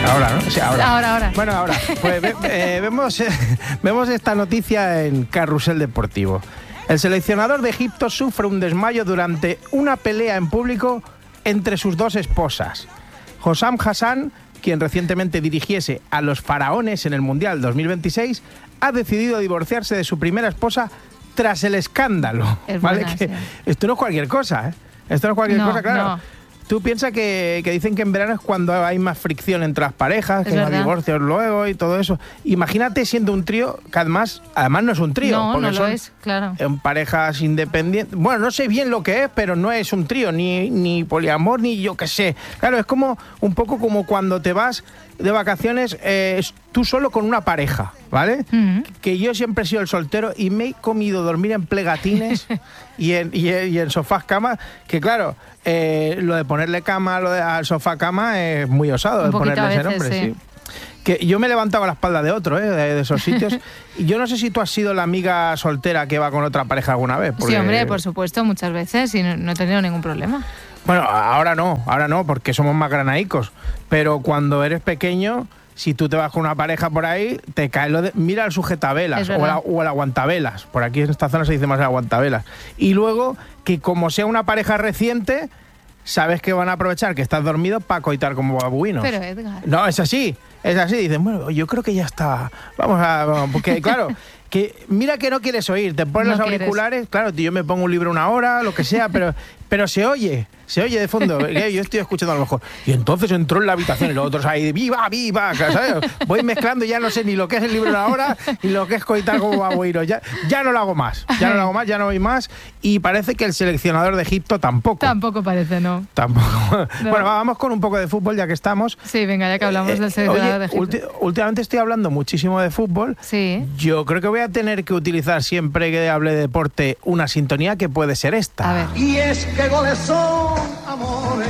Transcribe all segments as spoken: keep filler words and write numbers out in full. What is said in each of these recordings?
Ahora, ¿no? Sí, ahora. Ahora, ahora. Bueno, ahora. Pues ve, eh, vemos, eh, vemos esta noticia en Carrusel Deportivo. El seleccionador de Egipto sufre un desmayo durante una pelea en público entre sus dos esposas. Hossam Hassan, quien recientemente dirigiese a los faraones en el Mundial dos mil veintiséis, ha decidido divorciarse de su primera esposa tras el escándalo. Es ¿Vale? buena, Que sí. Esto no es cualquier cosa, ¿eh? Esto no es cualquier No, cosa, claro. no. Tú piensas que, que dicen que en verano es cuando hay más fricción entre las parejas, Es que hay más verdad. divorcios luego y todo eso. Imagínate siendo un trío, que además, además no es un trío. No, porque no lo son es, claro. en parejas independientes. Bueno, no sé bien lo que es, pero no es un trío, ni, ni poliamor, ni yo qué sé. Claro, es como un poco como cuando te vas de vacaciones eh, tú solo con una pareja, ¿vale? Uh-huh. Que yo siempre he sido el soltero y me he comido dormir en plegatines y, en, y, en, y en sofás cama, que claro, eh, lo de ponerle cama lo de, al sofá cama es muy osado, Un de poquito ponerle a ese veces, nombre, sí. sí. Que yo me he levantado a la espalda de otro, ¿eh? de, de esos sitios. Y yo no sé si tú has sido la amiga soltera que va con otra pareja alguna vez. Porque... Sí, hombre, por supuesto, muchas veces y no, no he tenido ningún problema. Bueno, ahora no, ahora no, porque somos más granaicos. Pero cuando eres pequeño, si tú te vas con una pareja por ahí, te cae lo de... Mira el sujetavelas o, la, o el aguantavelas. Por aquí en esta zona se dice más el aguantavelas. Y luego, que como sea una pareja reciente, sabes que van a aprovechar que estás dormido para coitar como babuinos. Pero, Edgar... No, es así, es así. Dicen, bueno, yo creo que ya está. Vamos a... Vamos, porque, claro... Que mira que no quieres oír, te pones No los quieres. auriculares, claro, yo me pongo un libro una hora, lo que sea, pero, pero se oye, se oye de fondo. Yo estoy escuchando a lo mejor. Y entonces entró en la habitación y los otros ahí, viva, viva, ¿sabes? Voy mezclando y ya no sé ni lo que es el libro una hora y lo que es coitar como babuino. Ya, ya no lo hago más, ya no lo hago más, ya no voy más. Y parece que el seleccionador de Egipto tampoco. Tampoco parece, ¿no? Tampoco. No. Bueno, vamos con un poco de fútbol ya que estamos. Sí, venga, ya que hablamos Eh, del seleccionador oye, de Egipto. ulti- últimamente estoy hablando muchísimo de fútbol. Sí. Yo creo que voy a tener que utilizar siempre que hable de deporte una sintonía que puede ser esta. A ver. Y es que goles son amores,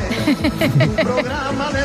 un programa de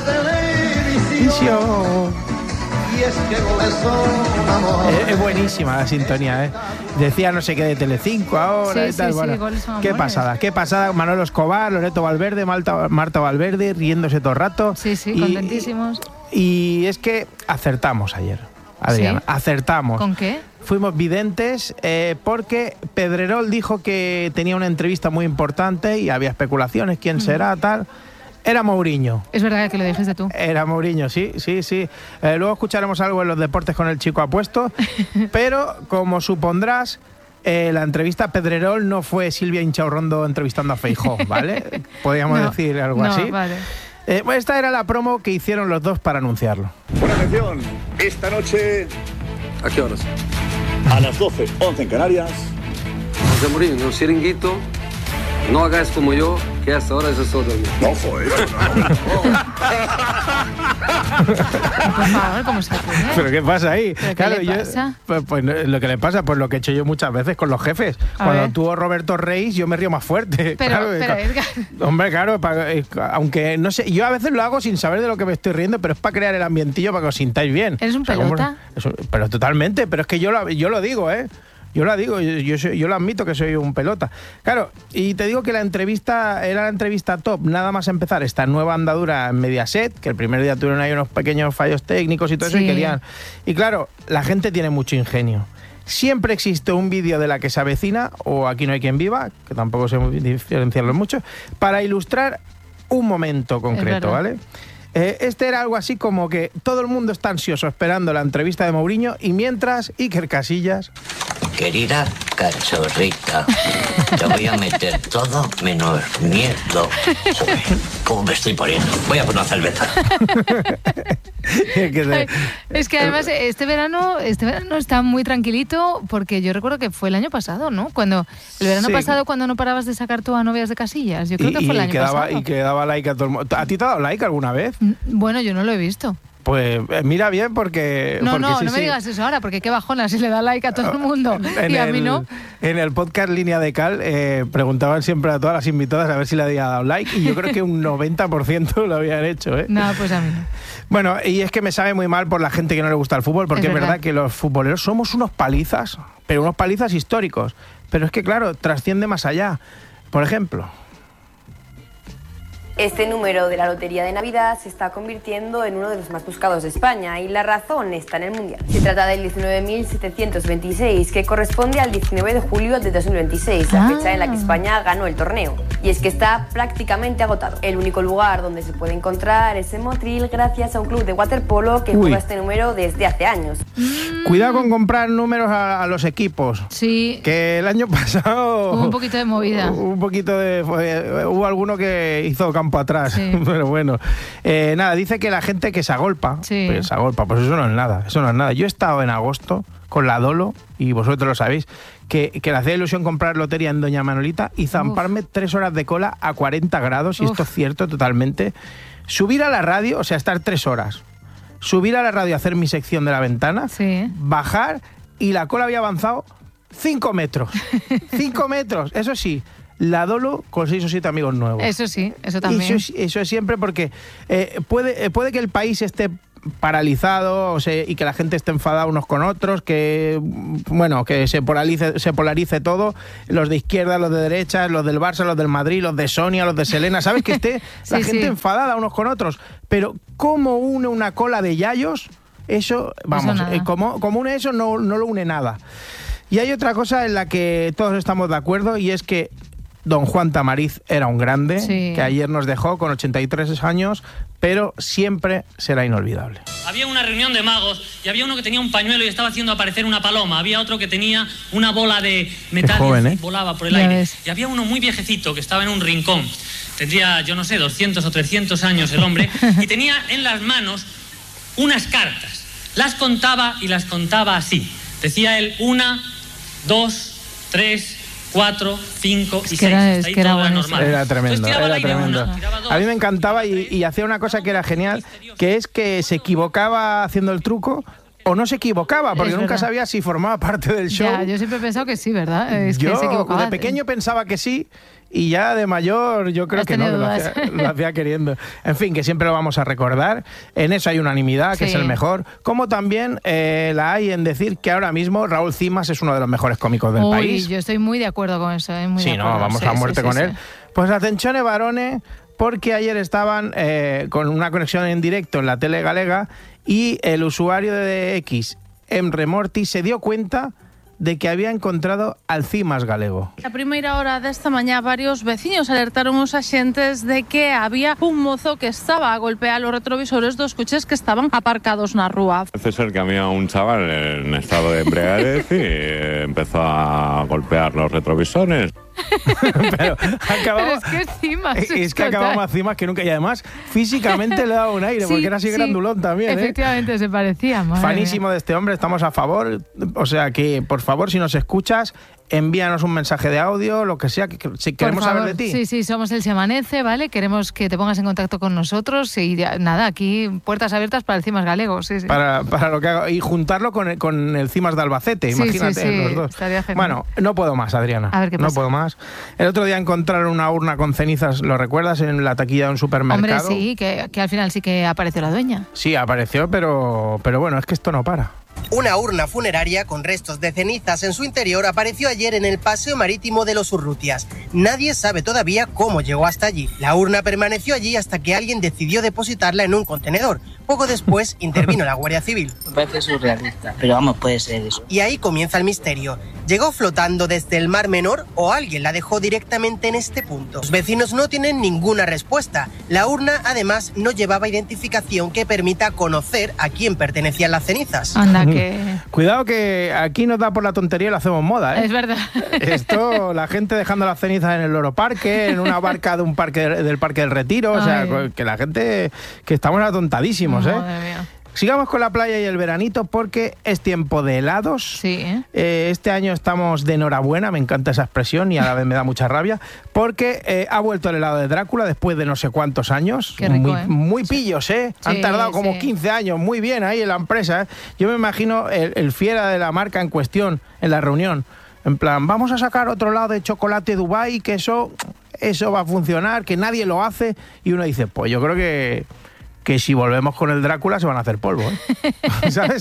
televisión. Y es que goles son amores. Es, es buenísima la sintonía, ¿eh? Decía no sé qué de Telecinco ahora Sí, y tal. sí, bueno, sí, goles son qué amores. pasada, qué pasada. Manolo Escobar, Loreto Valverde, Marta, Marta Valverde, riéndose todo el rato. Sí, sí, Y- contentísimos. Y es que acertamos ayer, Adriana, ¿Sí? acertamos. ¿Con qué? Fuimos videntes eh, porque Pedrerol dijo que tenía una entrevista muy importante y había especulaciones, quién será, tal. Era Mourinho. Es verdad que lo dijiste tú. Era Mourinho, sí, sí, sí. Eh, luego escucharemos algo en los deportes con el chico apuesto, pero como supondrás, eh, la entrevista a Pedrerol no fue Silvia Inchaurrondo entrevistando a Feijóo, ¿vale? Podríamos No, decir algo no, así. Vale. Eh, bueno, esta era la promo que hicieron los dos para anunciarlo. Buena atención, esta noche... ¿A qué horas? A las doce, once en Canarias. José Mourinho, en el chiringuito, no hagáis como yo, que hasta ahora es estoy dormido. No, joder, no. Por favor, ¿cómo se atreve? ¿Pero qué pasa ahí? ¿Pero qué le pasa? Pues, pues no, lo que le pasa, pues lo que he hecho yo muchas veces con los jefes. A Cuando ver. tuvo Roberto Reis, yo me río más fuerte. Pero, Claro, pero eh, Edgar... Hombre, claro, pa- eh, aunque no sé, yo a veces lo hago sin saber de lo que me estoy riendo, pero es para crear el ambientillo, para que os sintáis bien. ¿Eres un O sea, como- pelota? eso- pero totalmente, pero es que yo lo, yo lo digo, ¿eh? Yo lo digo, yo, yo, soy- yo lo admito que soy un pelota. Claro, y te digo que la entrevista era la entrevista top, nada más empezar esta nueva andadura en Mediaset, que el primer día tuvieron ahí unos pequeños fallos técnicos y todo eso, Sí. y querían... Y claro, la gente tiene mucho ingenio. Siempre existe un vídeo de la que se avecina, o Aquí no hay quien viva, que tampoco sé diferenciarlo mucho, para ilustrar un momento concreto, verdad. ¿vale? Eh, este era algo así como que todo el mundo está ansioso esperando la entrevista de Mourinho y mientras Iker Casillas... Querida cachorrita, te voy a meter todo menos miedo. Joder, ¿cómo me estoy poniendo? Voy a por una cerveza. que se- Ay, es que además este verano este verano está muy tranquilito porque yo recuerdo que fue el año pasado, ¿no? Cuando el verano Sí. pasado cuando no parabas de sacar tú a novias de Casillas. Yo creo y, que fue el y año que daba, pasado. y que daba like a todo el mundo. ¿A ti te ha dado like alguna vez? Mm, Bueno, yo no lo he visto. Pues eh, mira bien porque... No, porque no, sí, no me sí. digas eso ahora, porque qué bajona si le da like a todo el mundo En y a el, mí no. en el podcast Línea de Cal eh, preguntaban siempre a todas las invitadas a ver si le había dado like y yo creo que un noventa por ciento lo habían hecho, ¿eh? No, pues a mí no. Bueno, y es que me sabe muy mal por la gente que no le gusta el fútbol, porque Es es verdad, verdad que los futboleros somos unos palizas, pero unos palizas históricos. Pero es que, claro, trasciende más allá. Por ejemplo, Este número de la Lotería de Navidad se está convirtiendo en uno de los más buscados de España y la razón está en el Mundial. Se trata del diecinueve mil setecientos veintiséis, que corresponde al diecinueve de julio de dos mil veintiséis, la fecha en la que España ganó el torneo. Y es que está prácticamente agotado. El único lugar donde se puede encontrar es en Motril, gracias a un club de waterpolo que Uy. juega este número desde hace años. Cuidado con comprar números a, a los equipos. Sí. Que el año pasado... Hubo un poquito de movida. Un poquito de... fue- hubo alguno que hizo campo atrás. Sí. Pero bueno. Eh, nada, dice que la gente que se agolpa. Sí. Pues se agolpa. Pues eso no es nada. Eso no es nada. Yo he estado en agosto con la Dolo, y vosotros lo sabéis, que, que le hacía ilusión comprar lotería en Doña Manolita y zamparme Uf. tres horas de cola a cuarenta grados, y Uf. esto es cierto totalmente. Subir a la radio, o sea, estar tres horas. Subir a la radio a hacer mi sección de la ventana, sí. bajar, y la cola había avanzado cinco metros. Cinco metros, eso sí. La Dolo con seis o siete amigos nuevos. Eso sí, eso también. Eso es, eso es siempre porque eh, puede, eh, puede que el país esté paralizado, o sea, y que la gente esté enfadada unos con otros, que bueno, que se polarice, se polarice todo, los de izquierda, los de derecha, los del Barça, los del Madrid, los de Sonia, los de Selena, ¿sabes? Que esté sí, la gente sí. enfadada unos con otros, pero ¿cómo une una cola de yayos? Eso, vamos, eso eh, como, como une eso no, no lo une nada. Y hay otra cosa en la que todos estamos de acuerdo, y es que don Juan Tamariz era un grande, sí. que ayer nos dejó con ochenta y tres años, pero siempre será inolvidable. Había una reunión de magos y había uno que tenía un pañuelo y estaba haciendo aparecer una paloma. Había otro que tenía una bola de metal joven, ¿eh? y volaba por el Ya aire. ves. Y había uno muy viejecito que estaba en un rincón. Tendría, yo no sé, doscientos o trescientos años el hombre. Y tenía en las manos unas cartas. Las contaba y las contaba así. Decía él una, dos, tres... cuatro, cinco y es que era, seis. es Ahí que era todo era bueno, normal. Era tremendo, Entonces, tiraba era al aire tremendo. una, tiraba dos, A mí me encantaba y, y hacía una cosa que era genial, que es que se equivocaba haciendo el truco o no se equivocaba, porque Es nunca verdad. sabía si formaba parte del show. Ya, yo siempre he pensado que sí, ¿verdad? Es yo que se equivocaba. de pequeño pensaba que sí, y ya de mayor yo creo Has que no, que tenido lo dudas. hacía, lo hacía queriendo. En fin, que siempre lo vamos a recordar. En eso hay unanimidad, que Sí. es el mejor. Como también eh, la hay en decir que ahora mismo Raúl Cimas es uno de los mejores cómicos del Uy, país. yo estoy muy de acuerdo con eso. ¿eh? Muy Sí, de no, acuerdo. vamos Sí, a muerte sí, con sí, él. sí. Pues atención, Barone, porque ayer estaban eh, con una conexión en directo en la tele galega, y el usuario de X, Emre Morty, se dio cuenta de que había encontrado al Cimas galego. A primeira hora desta mañá varios veciños alertaron os axentes de que había un mozo que estaba a golpear os retrovisores dos coches que estaban aparcados na rúa. Parece ser que había un chaval en estado de embriaguez y eh, empezó a golpear los retrovisores. Pero acabamos, Pero es que Cimas. es, es que acabamos a Cimas que nunca, y además físicamente le daba un aire, Sí, porque era así sí. grandulón también, ¿eh? Efectivamente, se parecía. madre Fanísimo mía. de este hombre, estamos a favor. O sea que, por favor, si nos escuchas, envíanos un mensaje de audio, lo que sea, que, que- si Por queremos saber favor, de ti. Sí, sí, somos el Se Amanece, ¿vale? Queremos que te pongas en contacto con nosotros y ya, nada, aquí puertas abiertas para el Cimas galego. Sí, sí. Para, para lo que hago. Y juntarlo con el, con el Cimas de Albacete, Sí, imagínate, sí, sí, los dos. estaría genial. Bueno, no puedo más, Adriana. A ver qué No pasa. puedo más. El otro día encontraron una urna con cenizas, ¿lo recuerdas? En la taquilla de un supermercado. Hombre, sí, que, que al final sí que apareció la dueña. Sí, apareció, pero, pero bueno, es que esto no para. Una urna funeraria con restos de cenizas en su interior apareció ayer en el paseo marítimo de los Urrutias. Nadie sabe todavía cómo llegó hasta allí. La urna permaneció allí hasta que alguien decidió depositarla en un contenedor. Poco después intervino la Guardia Civil. Parece surrealista, pero vamos, puede ser eso. Y ahí comienza el misterio. ¿Llegó flotando desde el Mar Menor o alguien la dejó directamente en este punto? Los vecinos no tienen ninguna respuesta. La urna, además, no llevaba identificación que permita conocer a quién pertenecían las cenizas. Anda, que... Cuidado que aquí nos da por la tontería y lo hacemos moda, ¿eh? Es verdad. Esto, la gente dejando las cenizas en el Loro Parque, en una barca de un parque del Parque del Retiro, o sea, Ay. que la gente, que estamos atontadísimos, ¿eh? Madre mía. Sigamos con la playa y el veranito porque es tiempo de helados. Sí, ¿eh? Eh, este año estamos de enhorabuena, me encanta esa expresión y a la vez me da mucha rabia, porque eh, ha vuelto el helado de Drácula después de no sé cuántos años. Qué rico, muy, ¿eh? muy pillos, ¿eh? Sí, Han tardado como sí. quince años, muy bien ahí en la empresa, ¿eh? Yo me imagino el, el fiera de la marca en cuestión en la reunión. En plan, vamos a sacar otro lado de chocolate Dubai, que eso, eso va a funcionar, que nadie lo hace. Y uno dice, pues yo creo que... que si volvemos con el Drácula se van a hacer polvo, ¿eh? ¿Sabes?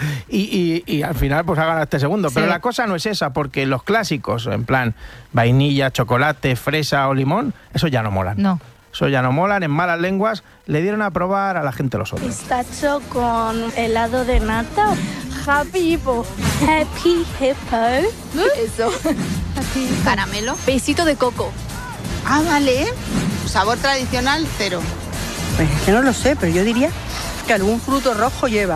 Y, y, y al final pues hagan este segundo. Pero Sí. la cosa no es esa, porque los clásicos, en plan vainilla, chocolate, fresa o limón, eso ya no molan. No. eso ya no molan. En malas lenguas le dieron a probar a la gente los otros. Pistacho con helado de nata. Happy Hippo. Happy Hippo. Eso. Caramelo. Besito de coco. Ah, vale. Sabor tradicional, cero. Pues es que no lo sé, pero yo diría que algún fruto rojo lleva.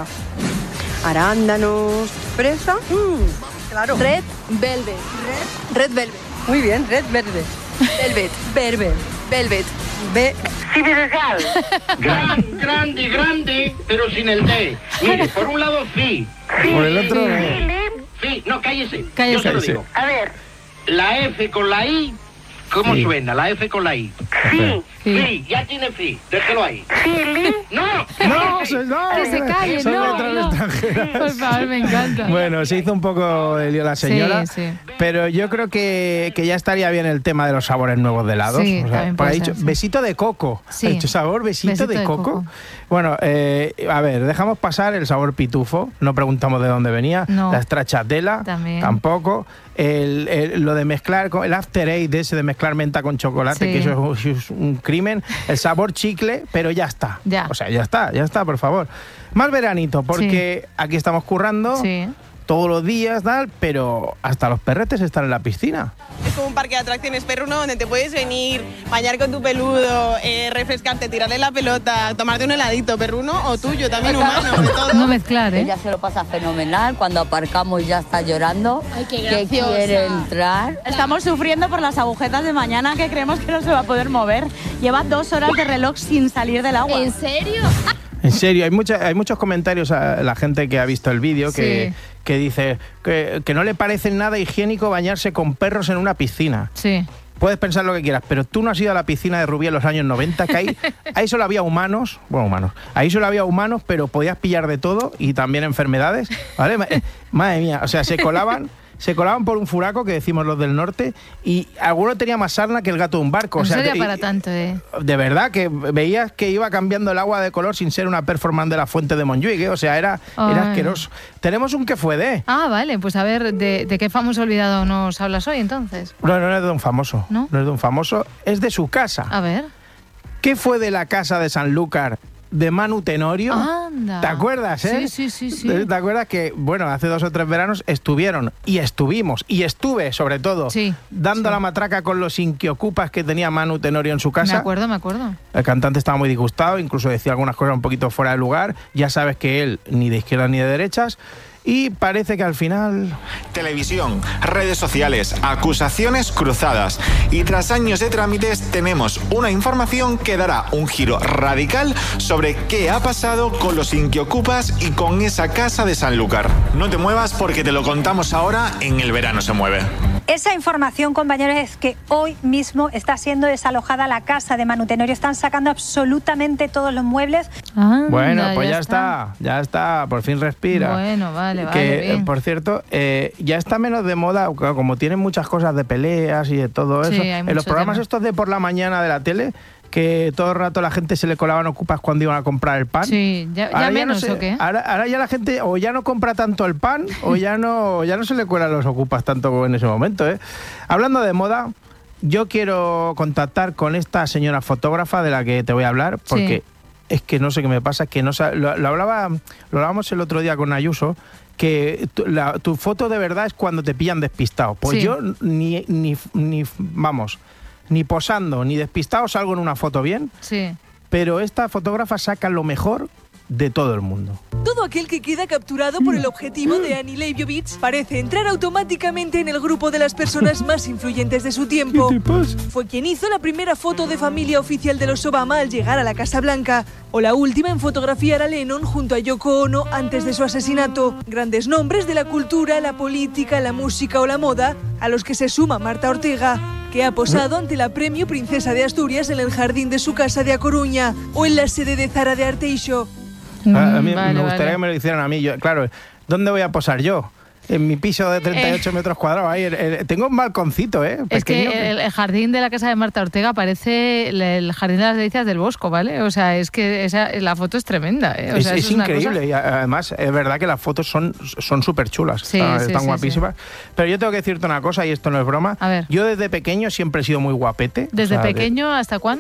Arándanos, fresa. Mm, claro. Red Velvet. Red, red Velvet. Muy bien, Red Velvet. Velvet. Velvet. Velvet. Ve. Sideregal. Gran, grande, grande, pero sin el D. Mire, por un lado, sí. Por el otro, sí. eh. Sí, no, cállese. Cállese. Yo se lo digo. A ver, la F con la I, ¿cómo Sí. suena? La F con la I. Sí. Sí, sí, ya tiene sí. Déjelo ahí. No, No, se- no, Que se calle, son no, letras no. extranjeras. Por favor, me encanta. Bueno, se hizo un poco de lío la señora, Sí, sí. pero yo creo que, que ya estaría bien el tema de los sabores nuevos de helados. Sí, O sea, también porque ha puede dicho ser, sí. besito de coco. Sí. Ha dicho sabor besito, Besito de, de coco. coco. Bueno, eh, a ver, dejamos pasar el sabor pitufo. No preguntamos de dónde venía. No. La stracciatella También. tampoco. El, el- lo de mezclar, con- el after eight ese de mezclar menta con chocolate, Sí. que eso es, es un crimen. El sabor chicle, pero ya está. Ya. O sea, ya está, ya está, por favor. Más veranito, porque aquí estamos currando Sí. todos los días, tal, pero hasta los perretes están en la piscina. Es como un parque de atracciones perruno donde te puedes venir, bañar con tu peludo, eh, refrescarte, tirarle la pelota, tomarte un heladito perruno o tuyo, también humano, de todo. No mezclar, ¿eh? Ella se lo pasa fenomenal, cuando aparcamos ya está llorando, Ay, qué que graciosa. quiere entrar. Estamos sufriendo por las agujetas de mañana que creemos que no se va a poder mover. Lleva dos horas de reloj sin salir del agua. ¿En serio? En serio, hay, mucha, hay muchos comentarios a la gente que ha visto el vídeo que, Sí. que dice que, que no le parece nada higiénico bañarse con perros en una piscina. Sí. Puedes pensar lo que quieras, pero tú no has ido a la piscina de Rubí en los años noventa, que ahí, ahí solo había humanos, bueno, humanos, ahí solo había humanos, pero podías pillar de todo y también enfermedades, ¿vale? Ma- eh, Madre mía, o sea, se colaban... Se colaban por un furaco, que decimos los del norte, y alguno tenía más sarna que el gato de un barco. No o sea, sería te- para tanto, ¿eh? de verdad, que veías que iba cambiando el agua de color sin ser una performance de la fuente de Montjuic, ¿eh? O sea, era, Ay. era asqueroso. Tenemos un que fue de... Ah, vale, pues a ver, ¿de, de qué famoso olvidado nos hablas hoy entonces? No, no es de un famoso. ¿No? No es de un famoso, es de su casa. A ver. ¿Qué fue de la casa de Sanlúcar de Manu Tenorio? Anda. ¿Te acuerdas, eh? Sí, sí, sí, sí. ¿Te te acuerdas que, bueno, hace dos o tres veranos estuvieron y estuvimos y estuve, sobre todo, Sí, dando sí. la matraca con los inquiocupas que tenía Manu Tenorio en su casa? Me acuerdo, me acuerdo. El cantante estaba muy disgustado, incluso decía algunas cosas un poquito fuera de lugar. Ya sabes que él ni de izquierdas ni de derechas. Y parece que al final... Televisión, redes sociales, acusaciones cruzadas. Y tras años de trámites tenemos una información que dará un giro radical sobre qué ha pasado con los inquiocupas y con esa casa de Sanlúcar. No te muevas porque te lo contamos ahora en El Verano se mueve. Esa información, compañeros, es que hoy mismo está siendo desalojada la casa de Manu Tenorio. Están sacando absolutamente todos los muebles. Anda, Bueno, pues ya, está. ya está, por fin respira. Bueno, vale, vale, que, bien. eh, por cierto, eh, ya está menos de moda, claro, como tienen muchas cosas de peleas y de todo Sí, eso. hay En mucho los programas tema. estos de por la mañana de la tele, que todo el rato la gente se le colaban ocupas cuando iban a comprar el pan. Sí, ya, ya Ahora menos, no sé, ¿o qué? Ahora, ahora ya la gente o ya no compra tanto el pan o ya no, ya no se le cuelan los ocupas tanto como en ese momento, ¿eh? Hablando de moda, yo quiero contactar con esta señora fotógrafa de la que te voy a hablar, porque Sí. es que no sé qué me pasa, que no sa- lo, lo hablaba, lo hablábamos el otro día con Ayuso, que tu, la- tu foto de verdad es cuando te pillan despistado. Pues Sí. yo ni, ni, ni, vamos, ni posando ni despistado salgo en una foto bien, Sí. pero esta fotógrafa saca lo mejor de todo el mundo. Todo aquel que queda capturado por el objetivo de Annie Leibovitz parece entrar automáticamente en el grupo de las personas más influyentes de su tiempo. Fue quien hizo la primera foto de familia oficial de los Obama al llegar a la Casa Blanca, o la última en fotografiar a Lennon junto a Yoko Ono antes de su asesinato. Grandes nombres de la cultura, la política, la música o la moda, a los que se suma Marta Ortega, que ha posado ante la Premio Princesa de Asturias en el jardín de su casa de A Coruña o en la sede de Zara de Arteixo. A, a mí vale, me gustaría vale. que me lo hicieran a mí. Yo, claro, ¿dónde voy a posar yo? En mi piso de treinta y ocho Eh. metros cuadrados. Ahí, el- el- tengo un balconcito, ¿eh? Es Pequeño. que el, el jardín de la casa de Marta Ortega parece el, el jardín de las delicias del Bosco, ¿vale? O sea, es que esa, la foto es tremenda, ¿eh? O es sea, es eso una increíble. cosa- Y a- además, es verdad que las fotos son son súper chulas. Sí, están sí, están sí, guapísimas. Pero yo tengo que decirte una cosa, y esto no es broma. A ver. Yo desde pequeño siempre he sido muy guapete. ¿Desde O sea, de- pequeño hasta cuándo?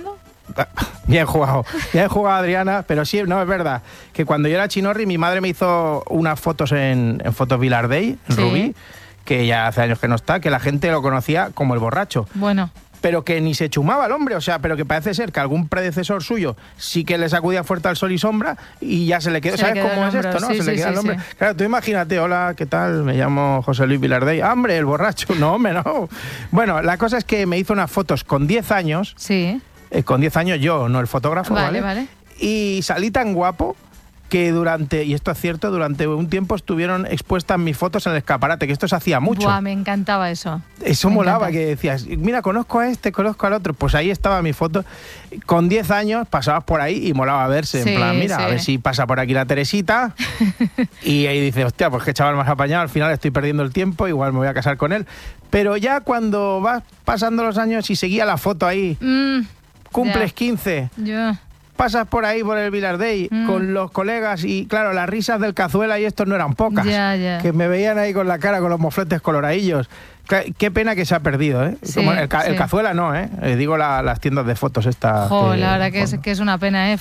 Bien jugado, bien jugado, Adriana, pero sí, no, es verdad, que cuando yo era chinorri, mi madre me hizo unas fotos en, en Fotos Vilardell, en Sí. Rubí, que ya hace años que no está, que la gente lo conocía como el borracho. Bueno. Pero que ni se chumaba el hombre, o sea, pero que parece ser que algún predecesor suyo sí que le sacudía fuerte al sol y sombra y ya se le quedó. Se le ¿Sabes quedó cómo el es hombro, esto, no? sí, se le sí, queda sí, el hombre. sí. Claro, tú imagínate, hola, ¿qué tal? Me llamo José Luis Vilardell. ¡Ah, hombre, el borracho! No, hombre, no. Bueno, la cosa es que me hizo unas fotos con diez años. Sí. Eh, con diez años yo, no el fotógrafo, Vale, ¿vale? vale. Y salí tan guapo que durante, y esto es cierto, durante un tiempo estuvieron expuestas mis fotos en el escaparate, que esto se hacía mucho. Buah, me encantaba eso. Eso Me molaba, encanta. que decías, mira, conozco a este, conozco al otro. Pues ahí estaba mi foto. Con diez años pasabas por ahí y molaba verse. Sí, en plan, mira, sí. a ver si pasa por aquí la Teresita. Y ahí dices, hostia, pues qué chaval más apañado. Al final estoy perdiendo el tiempo, igual me voy a casar con él. Pero ya cuando vas pasando los años y seguía la foto ahí, Mm, cumples ya. quince. Yo. Pasas por ahí, por el Vilardell, Mm. con los colegas y, claro, las risas del Cazuela y estos no eran pocas. Ya, ya. Que me veían ahí con la cara, con los mofletes coloradillos. Qué, qué pena que se ha perdido, ¿eh? Sí, Como el, ca- el sí. Cazuela no, ¿eh? Eh, digo la- las tiendas de fotos esta. Jo, que- la verdad que es, que es una pena, ¿eh?